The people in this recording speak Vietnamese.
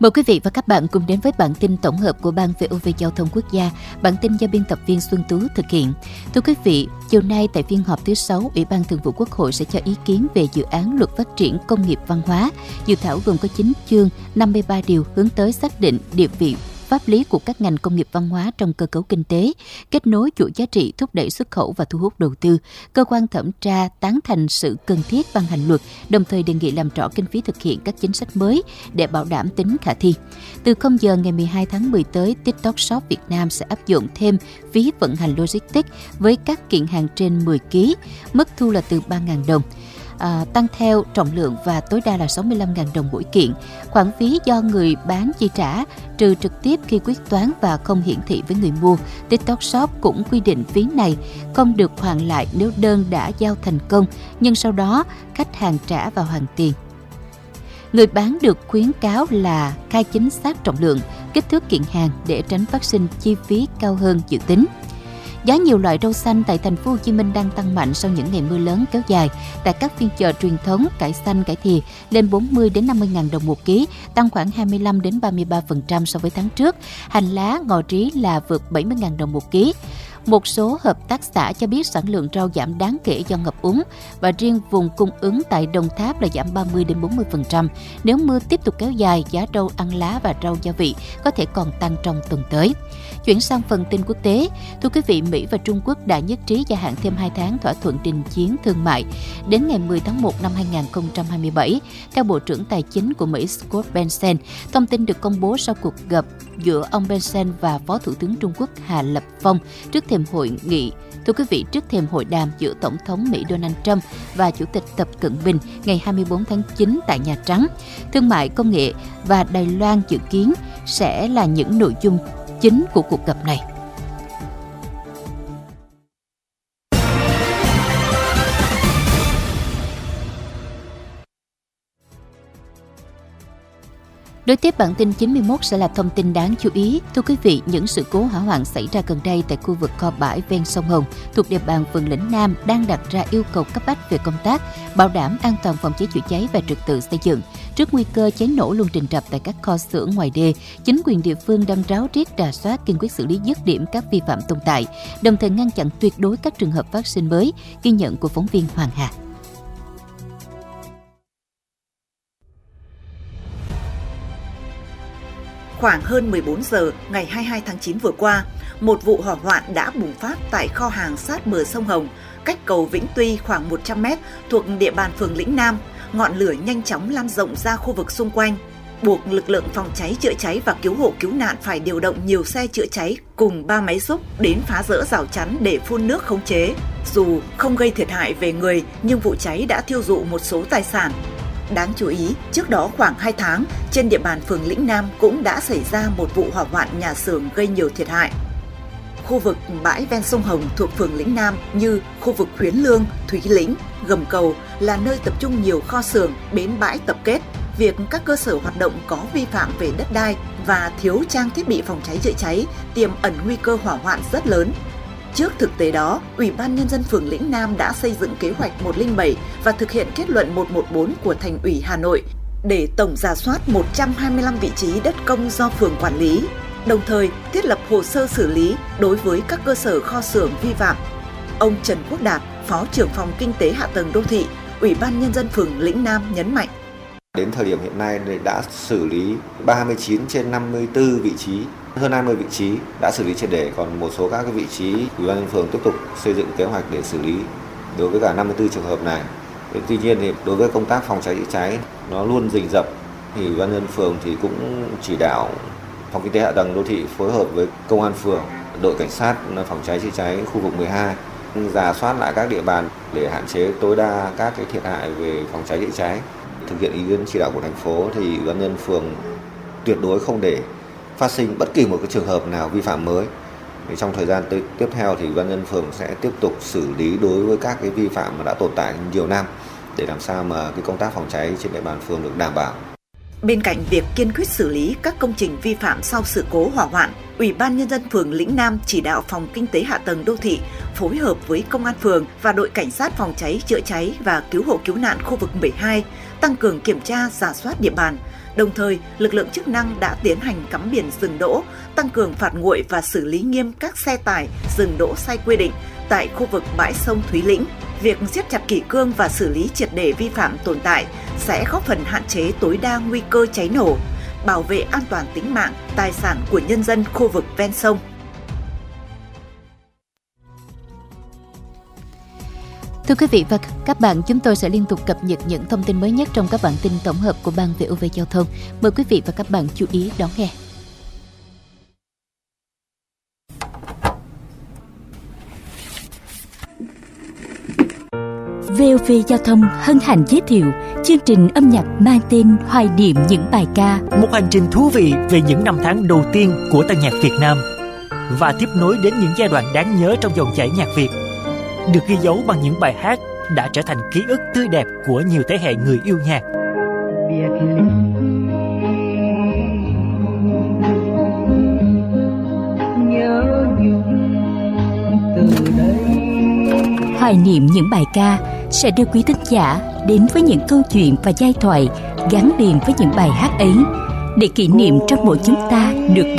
Mời quý vị và các bạn cùng đến với bản tin tổng hợp của Ban VOV Giao thông Quốc gia. Bản tin do biên tập viên Xuân Tú thực hiện. Thưa quý vị, chiều nay tại phiên họp thứ 6, Ủy ban Thường vụ Quốc hội sẽ cho ý kiến về dự án luật phát triển công nghiệp văn hóa. Dự thảo gồm có 9 chương, 53 điều hướng tới xác định địa vị pháp lý của các ngành công nghiệp văn hóa trong cơ cấu kinh tế, kết nối chuỗi giá trị, thúc đẩy xuất khẩu và thu hút đầu tư. Cơ quan thẩm tra tán thành sự cần thiết ban hành luật, đồng thời đề nghị làm rõ kinh phí thực hiện các chính sách mới để bảo đảm tính khả thi. Từ 0 giờ ngày 12 tháng 10 tới, TikTok Shop Việt Nam sẽ áp dụng thêm phí vận hành logistics với các kiện hàng trên 10 kg, mức thu là từ 3.000 đồng. Tăng theo trọng lượng và tối đa là 65.000 đồng mỗi kiện. Khoản phí do người bán chi trả, trừ trực tiếp khi quyết toán và không hiển thị với người mua. TikTok Shop cũng quy định phí này không được hoàn lại nếu đơn đã giao thành công, nhưng sau đó khách hàng trả và hoàn tiền. Người bán được khuyến cáo là khai chính xác trọng lượng, kích thước kiện hàng để tránh phát sinh chi phí cao hơn dự tính. Giá nhiều loại rau xanh tại thành phố Hồ Chí Minh đang tăng mạnh sau những ngày mưa lớn kéo dài. Tại các phiên chợ truyền thống, cải xanh, cải thìa lên 40 đến 50.000 đồng một ký, tăng khoảng 25 đến 33% so với tháng trước. Hành lá, ngò trí là vượt 70.000 đồng một ký. Một số hợp tác xã cho biết sản lượng rau giảm đáng kể do ngập úng và riêng vùng cung ứng tại Đồng Tháp là giảm 30 đến 40%. Nếu mưa tiếp tục kéo dài, giá rau ăn lá và rau gia vị có thể còn tăng trong tuần tới. Chuyển sang phần tin quốc tế, thưa quý vị, Mỹ và Trung Quốc đã nhất trí gia hạn thêm 2 tháng thỏa thuận đình chiến thương mại đến ngày 10 tháng 1 năm 2027. Theo Bộ trưởng Tài chính của Mỹ Scott Bessent, thông tin được công bố sau cuộc gặp giữa ông Bessent và Phó Thủ tướng Trung Quốc Hà Lập Phong trước thềm hội nghị. Thưa quý vị, trước thềm hội đàm giữa Tổng thống Mỹ Donald Trump và Chủ tịch Tập Cận Bình ngày 24 tháng 9 tại Nhà Trắng. Thương mại, công nghệ và Đài Loan dự kiến sẽ là những nội dung chính của cuộc gặp này. Đối tiếp bản tin 91 sẽ là thông tin đáng chú ý. Thưa quý vị, những sự cố hỏa hoạn xảy ra gần đây tại khu vực kho bãi ven sông Hồng thuộc địa bàn phường Lĩnh Nam đang đặt ra yêu cầu cấp bách về công tác bảo đảm an toàn phòng cháy chữa cháy và trật tự xây dựng. Trước nguy cơ cháy nổ luôn rình rập tại các kho xưởng ngoài đê, chính quyền địa phương đang ráo riết rà soát, kiên quyết xử lý dứt điểm các vi phạm tồn tại, đồng thời ngăn chặn tuyệt đối các trường hợp phát sinh mới. Ghi nhận của phóng viên Hoàng Hà. Khoảng hơn 14 giờ ngày 22 tháng 9 vừa qua, một vụ hỏa hoạn đã bùng phát tại kho hàng sát bờ sông Hồng, cách cầu Vĩnh Tuy khoảng 100 m thuộc địa bàn phường Lĩnh Nam. Ngọn lửa nhanh chóng lan rộng ra khu vực xung quanh, buộc lực lượng phòng cháy chữa cháy và cứu hộ cứu nạn phải điều động nhiều xe chữa cháy cùng 3 máy xúc đến phá rỡ rào chắn để phun nước khống chế. Dù không gây thiệt hại về người, nhưng vụ cháy đã thiêu rụi một số tài sản. Đáng chú ý, trước đó khoảng 2 tháng, trên địa bàn phường Lĩnh Nam cũng đã xảy ra một vụ hỏa hoạn nhà xưởng gây nhiều thiệt hại. Khu vực bãi ven sông Hồng thuộc phường Lĩnh Nam như khu vực Khuyến Lương, Thúy Lĩnh, Gầm Cầu là nơi tập trung nhiều kho xưởng, bến bãi tập kết. Việc các cơ sở hoạt động có vi phạm về đất đai và thiếu trang thiết bị phòng cháy chữa cháy tiềm ẩn nguy cơ hỏa hoạn rất lớn. Trước thực tế đó, Ủy ban Nhân dân phường Lĩnh Nam đã xây dựng kế hoạch 107 và thực hiện kết luận 114 của Thành ủy Hà Nội để tổng rà soát 125 vị trí đất công do phường quản lý, đồng thời thiết lập hồ sơ xử lý đối với các cơ sở kho xưởng vi phạm. Ông Trần Quốc Đạt, Phó trưởng phòng Kinh tế Hạ tầng Đô thị, Ủy ban Nhân dân phường Lĩnh Nam nhấn mạnh. Đến thời điểm hiện nay đã xử lý 39 trên 54 vị trí, hơn 20 vị trí đã xử lý triệt để, còn một số các vị trí Ủy ban nhân dân phường tiếp tục xây dựng kế hoạch để xử lý đối với cả 54 trường hợp này. Tuy nhiên thì đối với công tác phòng cháy chữa cháy nó luôn rình rập, thì Ủy ban nhân dân phường thì cũng chỉ đạo phòng Kinh tế Hạ tầng Đô thị phối hợp với công an phường, đội cảnh sát phòng cháy chữa cháy khu vực 12 rà soát lại các địa bàn để hạn chế tối đa các cái thiệt hại về phòng cháy chữa cháy. Thực hiện ý kiến chỉ đạo của thành phố thì Ủy ban nhân dân phường tuyệt đối không để phát sinh bất kỳ một cái trường hợp nào vi phạm mới. Thì trong thời gian tiếp theo thì Ủy ban nhân dân phường sẽ tiếp tục xử lý đối với các cái vi phạm mà đã tồn tại nhiều năm để làm sao mà cái công tác phòng cháy trên địa bàn phường được đảm bảo. Bên cạnh việc kiên quyết xử lý các công trình vi phạm sau sự cố hỏa hoạn, Ủy ban Nhân dân phường Lĩnh Nam chỉ đạo phòng Kinh tế Hạ tầng Đô thị phối hợp với công an phường và đội cảnh sát phòng cháy chữa cháy và cứu hộ cứu nạn khu vực 12 tăng cường kiểm tra, rà soát địa bàn, Đồng thời, lực lượng chức năng đã tiến hành cắm biển dừng đỗ, tăng cường phạt nguội và xử lý nghiêm các xe tải dừng đỗ sai quy định tại khu vực bãi sông Thúy Lĩnh. Việc siết chặt kỷ cương và xử lý triệt để vi phạm tồn tại sẽ góp phần hạn chế tối đa nguy cơ cháy nổ, bảo vệ an toàn tính mạng, tài sản của nhân dân khu vực ven sông. Thưa quý vị và các bạn, chúng tôi sẽ liên tục cập nhật những thông tin mới nhất trong các bản tin tổng hợp của Ban VOV Giao thông. Mời quý vị và các bạn chú ý đón nghe. VOV Giao thông hân hạnh giới thiệu chương trình âm nhạc mang tên Hoài niệm những bài ca. Một hành trình thú vị về những năm tháng đầu tiên của tân nhạc Việt Nam và tiếp nối đến những giai đoạn đáng nhớ trong dòng chảy nhạc Việt, được ghi dấu bằng những bài hát đã trở thành ký ức tươi đẹp của nhiều thế hệ người yêu nhạc. Hoài niệm những bài ca sẽ đưa quý thính giả đến với những câu chuyện và giai thoại gắn liền với những bài hát ấy, để kỷ niệm trong mỗi chúng ta được